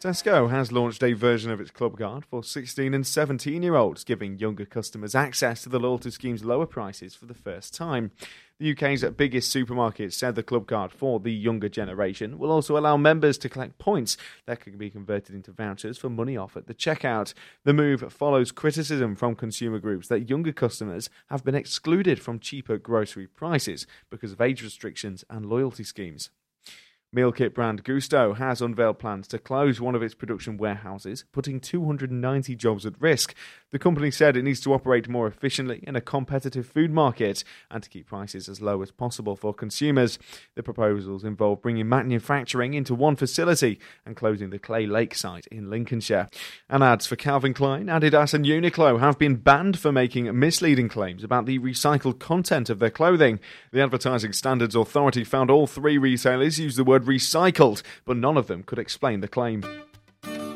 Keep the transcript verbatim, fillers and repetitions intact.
Tesco has launched a version of its Club Card for sixteen and seventeen-year-olds, giving younger customers access to the loyalty scheme's lower prices for the first time. The U K's biggest supermarket said the Club Card for the younger generation will also allow members to collect points that can be converted into vouchers for money off at the checkout. The move follows criticism from consumer groups that younger customers have been excluded from cheaper grocery prices because of age restrictions and loyalty schemes. Meal kit brand Gusto has unveiled plans to close one of its production warehouses, putting two hundred ninety jobs at risk. The company said it needs to operate more efficiently in a competitive food market and to keep prices as low as possible for consumers. The proposals involve bringing manufacturing into one facility and closing the Clay Lake site in Lincolnshire. And ads for Calvin Klein, Adidas and Uniqlo have been banned for making misleading claims about the recycled content of their clothing. The Advertising Standards Authority found all three retailers used the word recycled, but none of them could explain the claim.